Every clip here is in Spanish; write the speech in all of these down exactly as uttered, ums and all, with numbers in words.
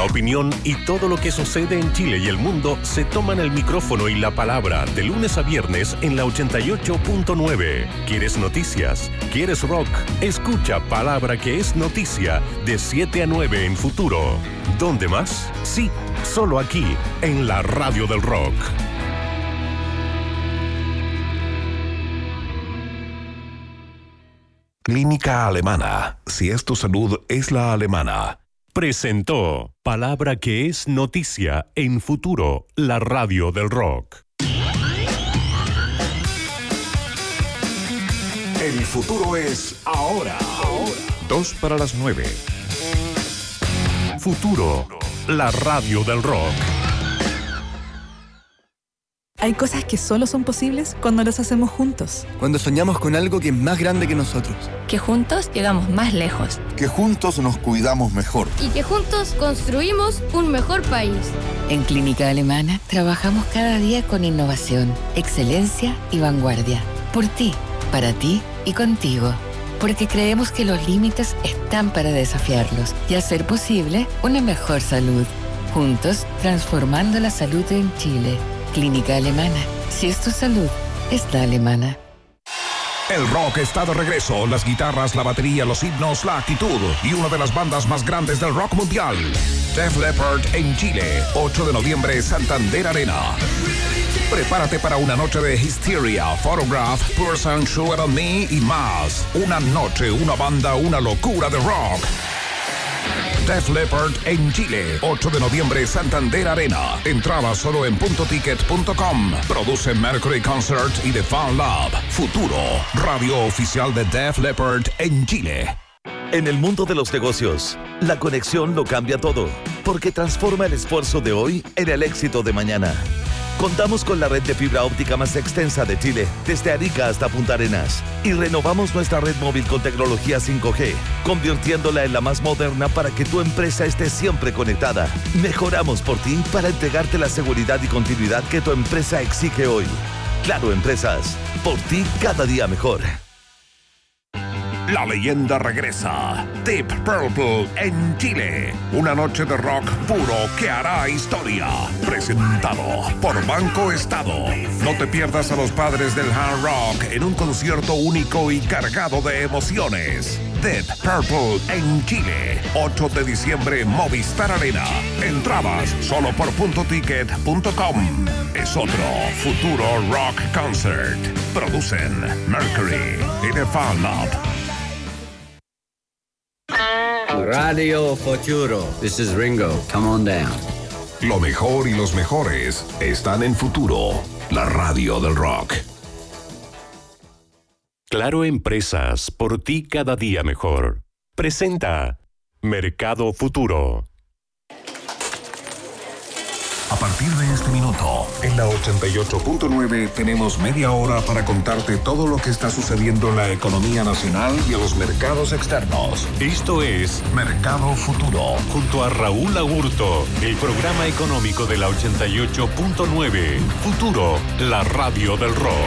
opinión y todo lo que sucede en Chile y el mundo se toman el micrófono y la palabra de lunes a viernes en la ochenta y ocho punto nueve. ¿Quieres noticias? ¿Quieres rock? Escucha Palabra que es noticia de siete a nueve en Futuro. ¿Dónde más? Sí, solo aquí, en la Radio del Rock. Clínica Alemana. Si es tu salud, es la alemana. Presentó Palabra que es noticia en Futuro, la Radio del Rock. El futuro es ahora. ahora. Dos para las nueve. Futuro, la Radio del Rock. Hay cosas que solo son posibles cuando las hacemos juntos. Cuando soñamos con algo que es más grande que nosotros. Que juntos llegamos más lejos. Que juntos nos cuidamos mejor. Y que juntos construimos un mejor país. En Clínica Alemana trabajamos cada día con innovación, excelencia y vanguardia. Por ti, para ti y contigo. Porque creemos que los límites están para desafiarlos y hacer posible una mejor salud. Juntos, transformando la salud en Chile. Clínica Alemana. Si es tu salud, es la alemana. El rock está de regreso. Las guitarras, la batería, los himnos, la actitud y una de las bandas más grandes del rock mundial. Def Leppard en Chile. ocho de noviembre, Santander Arena. Prepárate para una noche de Hysteria, Photograph, Poor Sun, Sugar on Me y más. Una noche, una banda, una locura de rock. Def Leppard en Chile, ocho de noviembre, Santander Arena. Entrada solo en punto ticket punto com. Produce Mercury Concert y The Fan Lab. Futuro, radio oficial de Def Leppard en Chile. En el mundo de los negocios, la conexión lo cambia todo, porque transforma el esfuerzo de hoy en el éxito de mañana. Contamos con la red de fibra óptica más extensa de Chile, desde Arica hasta Punta Arenas. Y renovamos nuestra red móvil con tecnología cinco G, convirtiéndola en la más moderna para que tu empresa esté siempre conectada. Mejoramos por ti para entregarte la seguridad y continuidad que tu empresa exige hoy. Claro Empresas, por ti cada día mejor. La leyenda regresa. Deep Purple en Chile. Una noche de rock puro que hará historia. Presentado por Banco Estado. No te pierdas a los padres del hard rock en un concierto único y cargado de emociones. Deep Purple en Chile. ocho de diciembre, Movistar Arena. Entradas solo por punto ticket punto com. Es otro Futuro Rock Concert. Producen Mercury y The Fan Lab. Radio Futuro. This is Ringo. Come on down. Lo mejor y los mejores están en Futuro, la radio del rock. Claro Empresas, por ti cada día mejor. Presenta Mercado Futuro. A partir de este minuto, en la ochenta y ocho punto nueve tenemos media hora para contarte todo lo que está sucediendo en la economía nacional y en los mercados externos. Esto es Mercado Futuro. Junto a Raúl Agurto, el programa económico de la ochenta y ocho punto nueve. Futuro, la radio del rock.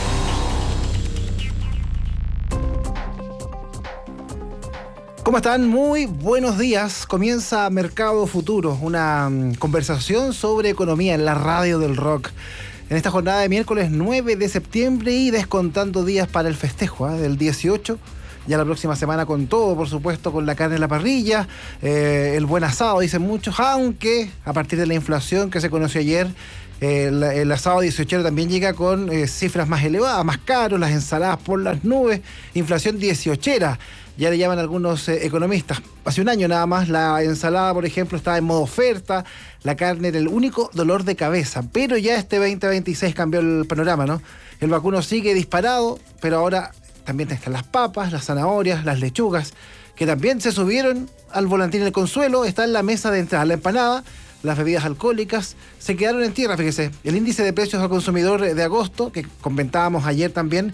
¿Cómo están? Muy buenos días. Comienza Mercado Futuro, una um, conversación sobre economía en la radio del rock. En esta jornada de miércoles nueve de septiembre y descontando días para el festejo ¿eh? del dieciocho. Ya la próxima semana con todo, por supuesto, con la carne en la parrilla, eh, el buen asado, dicen muchos, aunque a partir de la inflación que se conoció ayer, eh, el, el asado dieciochero también llega con eh, cifras más elevadas, más caros, las ensaladas por las nubes, inflación dieciochera. Ya le llaman algunos eh, economistas. Hace un año nada más la ensalada, por ejemplo, estaba en modo oferta, la carne era el único dolor de cabeza, pero ya este veinte veintiséis cambió el panorama, ¿no? El vacuno sigue disparado, pero ahora también están las papas, las zanahorias, las lechugas, que también se subieron al volantín del consuelo, está en la mesa de entrada, la empanada, las bebidas alcohólicas, se quedaron en tierra, fíjese. El índice de precios al consumidor de agosto, que comentábamos ayer también,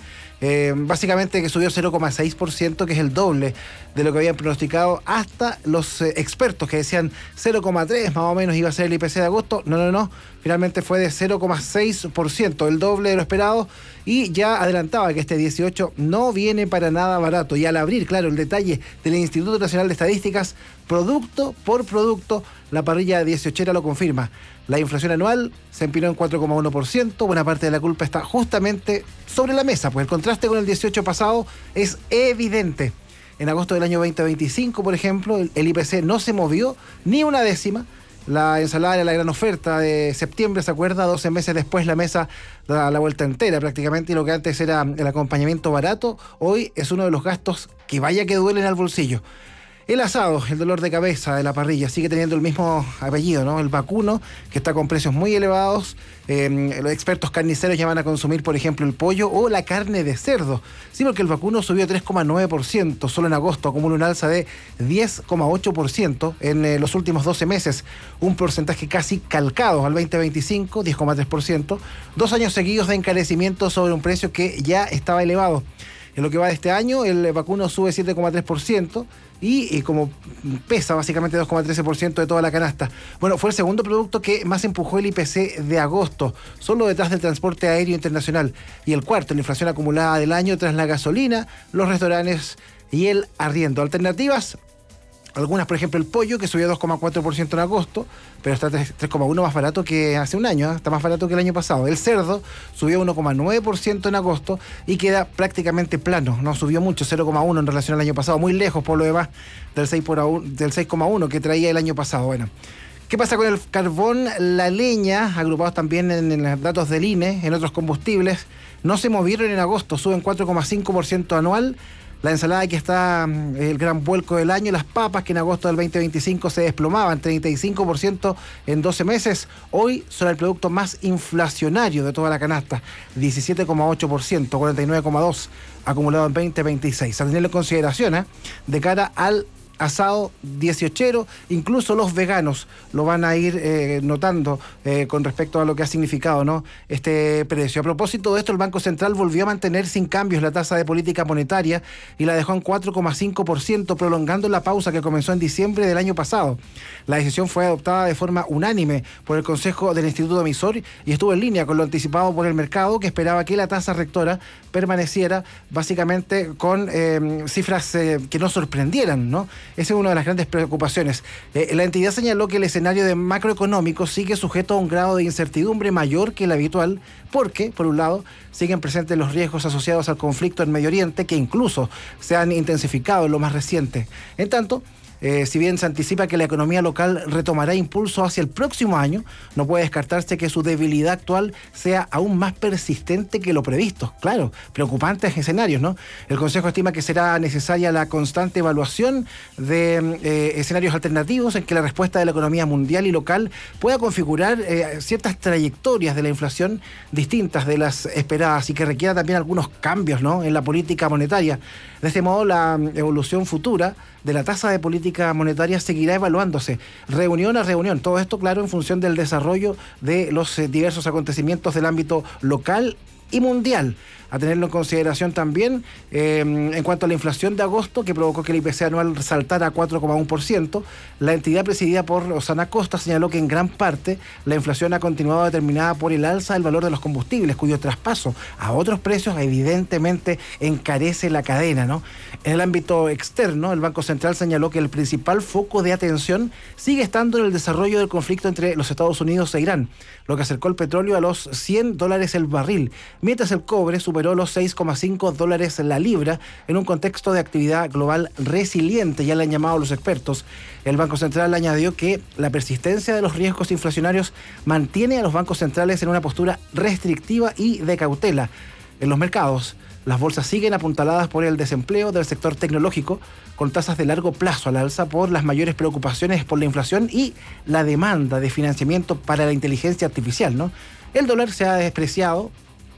Eh, básicamente que subió cero coma seis por ciento, que es el doble de lo que habían pronosticado hasta los eh, expertos que decían cero coma tres más o menos iba a ser el I P C de agosto. No, no, no. Finalmente fue de cero coma seis por ciento, el doble de lo esperado, y ya adelantaba que este dieciocho no viene para nada barato. Y al abrir, claro, el detalle del Instituto Nacional de Estadísticas, producto por producto, la parrilla dieciochera lo confirma. La inflación anual se empinó en cuatro coma uno por ciento, buena parte de la culpa está justamente sobre la mesa, pues el contraste con el dieciocho pasado es evidente. En agosto del año veinte veinticinco, por ejemplo, el, el I P C no se movió ni una décima. La ensalada era la gran oferta de septiembre, ¿se acuerda? doce meses después la mesa da la vuelta entera prácticamente, y lo que antes era el acompañamiento barato, hoy es uno de los gastos que vaya que duelen al bolsillo. El asado, el dolor de cabeza de la parrilla, sigue teniendo el mismo apellido, ¿no? El vacuno, que está con precios muy elevados. Eh, los expertos carniceros ya van a consumir, por ejemplo, el pollo o la carne de cerdo. Sí, porque el vacuno subió tres coma nueve por ciento, solo en agosto acumula un alza de diez coma ocho por ciento en eh, los últimos doce meses. Un porcentaje casi calcado al veinte veinticinco, diez coma tres por ciento. Dos años seguidos de encarecimiento sobre un precio que ya estaba elevado. En lo que va de este año, el vacuno sube siete coma tres por ciento y, y como pesa básicamente dos coma trece por ciento de toda la canasta. Bueno, fue el segundo producto que más empujó el I P C de agosto, solo detrás del transporte aéreo internacional. Y el cuarto, la inflación acumulada del año tras la gasolina, los restaurantes y el arriendo. Alternativas, algunas, por ejemplo, el pollo, que subió dos coma cuatro por ciento en agosto, pero está tres coma uno por ciento más barato que hace un año, ¿eh? Está más barato que el año pasado. El cerdo subió uno coma nueve por ciento en agosto y queda prácticamente plano, no subió mucho, cero coma uno por ciento en relación al año pasado, muy lejos por lo demás del seis coma uno por ciento del seis coma uno por ciento que traía el año pasado. Bueno, ¿qué pasa con el carbón? La leña, agrupados también en, en los datos del I N E, en otros combustibles, no se movieron en agosto, suben cuatro coma cinco por ciento anual. La ensalada, que está el gran vuelco del año, las papas, que en agosto del veinte veinticinco se desplomaban treinta y cinco por ciento en doce meses, hoy son el producto más inflacionario de toda la canasta, diecisiete coma ocho por ciento, cuarenta y nueve coma dos por ciento acumulado en veinte veintiséis. A tenerlo en consideración, ¿eh? De cara al asado dieciochero, incluso los veganos lo van a ir eh, notando eh, con respecto a lo que ha significado, ¿no?, este precio. A propósito de esto, el Banco Central volvió a mantener sin cambios la tasa de política monetaria y la dejó en cuatro coma cinco por ciento, prolongando la pausa que comenzó en diciembre del año pasado. La decisión fue adoptada de forma unánime por el Consejo del Instituto Emisor y estuvo en línea con lo anticipado por el mercado, que esperaba que la tasa rectora permaneciera básicamente con eh, cifras eh, que no sorprendieran, ¿no? Esa es una de las grandes preocupaciones. Eh, la entidad señaló que el escenario de macroeconómico sigue sujeto a un grado de incertidumbre mayor que el habitual, porque, por un lado, siguen presentes los riesgos asociados al conflicto en Medio Oriente, que incluso se han intensificado en lo más reciente. En tanto, Eh, si bien se anticipa que la economía local retomará impulso hacia el próximo año, no puede descartarse que su debilidad actual sea aún más persistente que lo previsto. Claro, preocupantes escenarios, ¿no? El Consejo estima que será necesaria la constante evaluación de eh, escenarios alternativos en que la respuesta de la economía mundial y local pueda configurar eh, ciertas trayectorias de la inflación distintas de las esperadas y que requiera también algunos cambios, ¿no?, en la política monetaria. De este modo, la evolución futura de la tasa de política monetaria seguirá evaluándose, reunión a reunión. Todo esto, claro, en función del desarrollo de los eh, diversos acontecimientos del ámbito local y mundial. A tenerlo en consideración también eh, en cuanto a la inflación de agosto, que provocó que el I P C anual saltara a cuatro coma uno por ciento, la entidad presidida por Rosana Costa señaló que en gran parte la inflación ha continuado determinada por el alza del valor de los combustibles, cuyo traspaso a otros precios evidentemente encarece la cadena, ¿no? En el ámbito externo, el Banco Central señaló que el principal foco de atención sigue estando en el desarrollo del conflicto entre los Estados Unidos e Irán, lo que acercó el petróleo a los cien dólares el barril, mientras el cobre superó los seis coma cinco dólares la libra en un contexto de actividad global resiliente, ya le han llamado los expertos. El Banco Central añadió que la persistencia de los riesgos inflacionarios mantiene a los bancos centrales en una postura restrictiva y de cautela. En los mercados, las bolsas siguen apuntaladas por el desempleo del sector tecnológico, con tasas de largo plazo al alza por las mayores preocupaciones por la inflación y la demanda de financiamiento para la inteligencia artificial, ¿no? El dólar se ha despreciado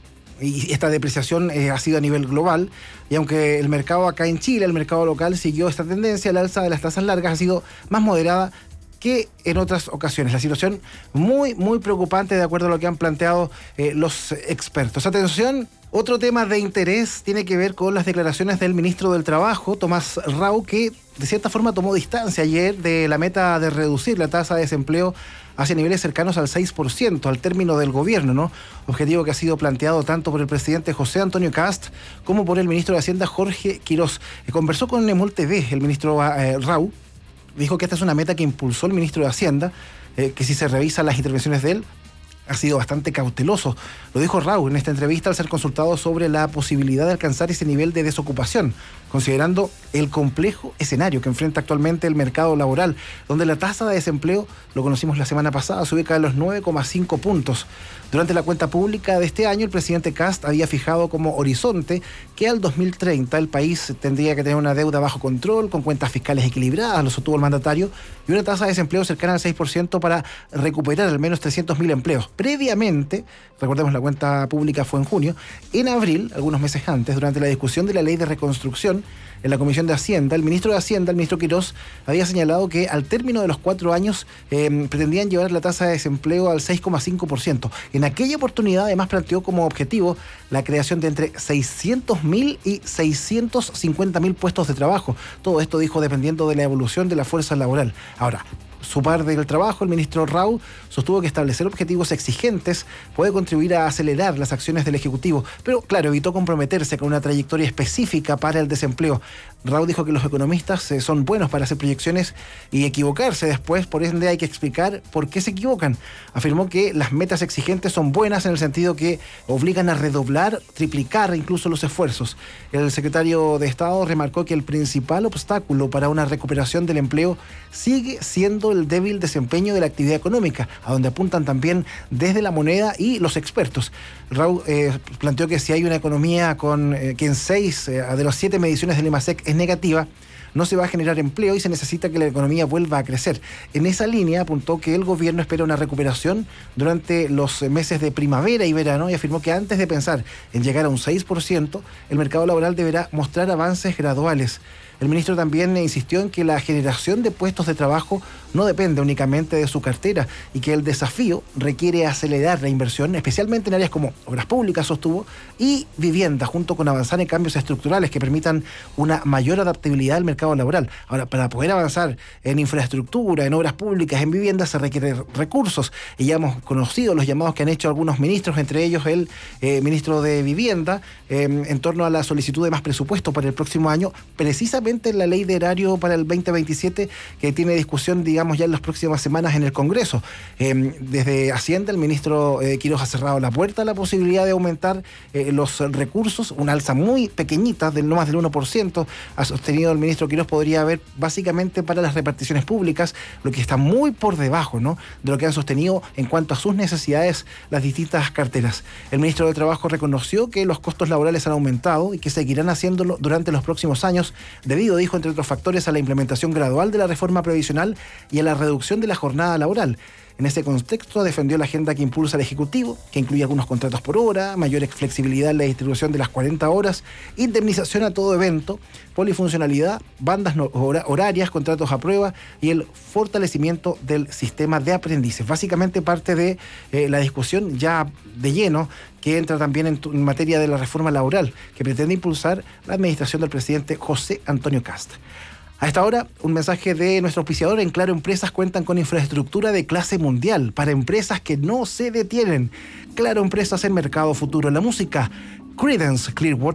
y esta depreciación eh, ha sido a nivel global, y aunque el mercado acá en Chile, el mercado local, siguió esta tendencia, el alza de las tasas largas ha sido más moderada que en otras ocasiones. La situación muy, muy preocupante de acuerdo a lo que han planteado eh, los expertos. Atención, otro tema de interés tiene que ver con las declaraciones del ministro del Trabajo, Tomás Rau, que de cierta forma tomó distancia ayer de la meta de reducir la tasa de desempleo hacia niveles cercanos al seis por ciento al término del gobierno, ¿no? Objetivo que ha sido planteado tanto por el presidente José Antonio Cast como por el ministro de Hacienda Jorge Quirós. Eh, conversó con Emol T V el ministro eh, Rau, dijo que esta es una meta que impulsó el ministro de Hacienda, eh, que si se revisan las intervenciones de él, ha sido bastante cauteloso. Lo dijo Rau en esta entrevista al ser consultado sobre la posibilidad de alcanzar ese nivel de desocupación, considerando el complejo escenario que enfrenta actualmente el mercado laboral, donde la tasa de desempleo, lo conocimos la semana pasada, se ubica en los nueve coma cinco puntos. Durante la cuenta pública de este año, el presidente Cast había fijado como horizonte que al dos mil treinta el país tendría que tener una deuda bajo control, con cuentas fiscales equilibradas, lo sostuvo el mandatario, y una tasa de desempleo cercana al seis por ciento para recuperar al menos trescientos mil empleos. Previamente, recordemos la cuenta pública fue en junio, en abril, algunos meses antes, durante la discusión de la ley de reconstrucción en la Comisión de Hacienda, el ministro de Hacienda, el ministro Quirós, había señalado que al término de los cuatro años eh, pretendían llevar la tasa de desempleo al seis coma cinco por ciento. En aquella oportunidad, además, planteó como objetivo la creación de entre seiscientos mil y seiscientos cincuenta mil puestos de trabajo. Todo esto, dijo, dependiendo de la evolución de la fuerza laboral. Ahora, su par del trabajo, el ministro Rau sostuvo que establecer objetivos exigentes puede contribuir a acelerar las acciones del Ejecutivo, pero claro, evitó comprometerse con una trayectoria específica para el desempleo. Rau dijo que los economistas eh, son buenos para hacer proyecciones y equivocarse después, por ende hay que explicar por qué se equivocan. Afirmó que las metas exigentes son buenas en el sentido que obligan a redoblar, triplicar incluso los esfuerzos. El secretario de Estado remarcó que el principal obstáculo para una recuperación del empleo sigue siendo el débil desempeño de la actividad económica, a donde apuntan también desde la moneda y los expertos. Rau eh, planteó que si hay una economía con eh, que en seis eh, de las siete mediciones del IMASEC es negativa, no se va a generar empleo y se necesita que la economía vuelva a crecer. En esa línea apuntó que el gobierno espera una recuperación durante los meses de primavera y verano y afirmó que antes de pensar en llegar a un seis por ciento, el mercado laboral deberá mostrar avances graduales. El ministro también insistió en que la generación de puestos de trabajo no depende únicamente de su cartera y que el desafío requiere acelerar la inversión, especialmente en áreas como obras públicas, sostuvo, y vivienda, junto con avanzar en cambios estructurales que permitan una mayor adaptabilidad al mercado laboral. Ahora, para poder avanzar en infraestructura, en obras públicas, en vivienda, se requieren recursos. Y ya hemos conocido los llamados que han hecho algunos ministros, entre ellos el eh, ministro de Vivienda, eh, en torno a la solicitud de más presupuesto para el próximo año, precisamente en la ley de erario para el veinte veintisiete, que tiene discusión, digamos, ya en las próximas semanas en el Congreso. Eh, desde Hacienda, el ministro eh, Quirós ha cerrado la puerta a la posibilidad de aumentar eh, los recursos, una alza muy pequeñita, del no más del uno por ciento, ha sostenido el ministro Quirós, podría haber básicamente para las reparticiones públicas, lo que está muy por debajo, ¿no?, de lo que han sostenido en cuanto a sus necesidades las distintas carteras. El ministro de Trabajo reconoció que los costos laborales han aumentado y que seguirán haciéndolo durante los próximos años, debido, dijo, entre otros factores, a la implementación gradual de la reforma previsional y a la reducción de la jornada laboral. En ese contexto defendió la agenda que impulsa el Ejecutivo, que incluye algunos contratos por hora, mayor flexibilidad en la distribución de las cuarenta horas, indemnización a todo evento, polifuncionalidad, bandas horarias, contratos a prueba y el fortalecimiento del sistema de aprendices. Básicamente parte de eh, la discusión ya de lleno que entra también en, en materia de la reforma laboral que pretende impulsar la administración del presidente José Antonio Cast. A esta hora, un mensaje de nuestro auspiciador. En Claro Empresas cuentan con infraestructura de clase mundial para empresas que no se detienen. Claro Empresas en Mercado Futuro. La música, Creedence Clearwater